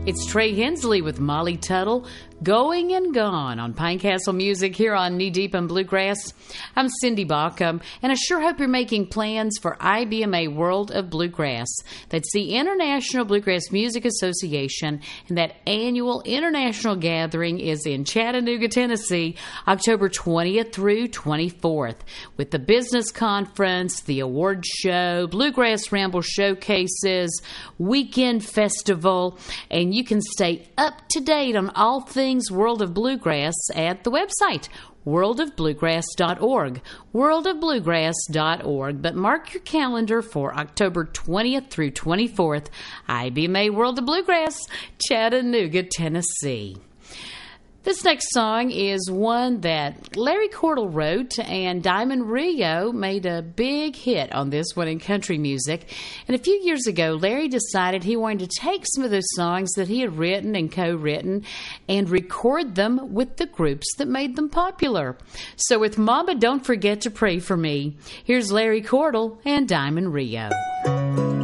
It's Trey Hensley with Molly Tuttle, Going and Gone on Pinecastle Music here on Knee Deep in Bluegrass. I'm Cindy Baucom, and I sure hope you're making plans for IBMA World of Bluegrass. That's the International Bluegrass Music Association, and that annual international gathering is in Chattanooga, Tennessee, October 20th through 24th, with the business conference, the award show, Bluegrass Ramble showcases, weekend festival, and you can stay up to date on all things World of Bluegrass at the website worldofbluegrass.org, worldofbluegrass.org. But mark your calendar for October 20th through 24th, IBMA World of Bluegrass, Chattanooga, Tennessee. This next song is one that Larry Cordle wrote, and Diamond Rio made a big hit on this one in country music. And a few years ago, Larry decided he wanted to take some of those songs that he had written and co-written and record them with the groups that made them popular. So with Mama Don't Forget to Pray for Me, here's Larry Cordle and Diamond Rio.